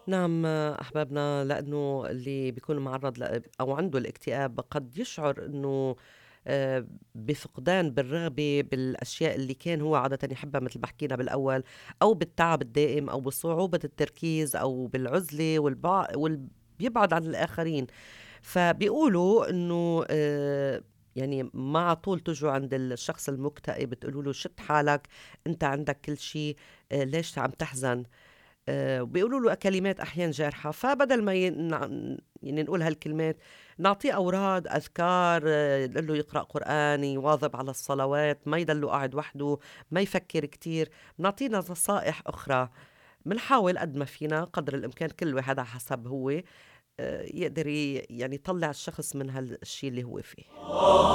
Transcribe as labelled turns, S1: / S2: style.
S1: نعم أحبابنا، لأنه اللي بيكون معرض أو عنده الاكتئاب قد يشعر أنه بفقدان بالرغبة بالأشياء اللي كان هو عادة يحبها، مثل ما حكينا بالأول، أو بالتعب الدائم أو بصعوبة التركيز أو بالعزلة بيبعد عن الآخرين. فبيقولوا إنه يعني مع طول تجوا عند الشخص المكتئب بتقولوا له شد حالك، أنت عندك كل شيء، ليش عم تحزن؟ وبيقولوا له كلمات أحيان جارحة، فبدل ما يعني نقول هالكلمات نعطيه أوراد أذكار، نقول له يقرأ قرآن، يواظب على الصلوات، ما يضله قاعد وحده، ما يفكر كتير. نعطينا نصائح أخرى، بنحاول قد ما فينا قدر الإمكان، كل واحد على حسب هو يقدر يعني يطلع الشخص من هالشي اللي هو فيه.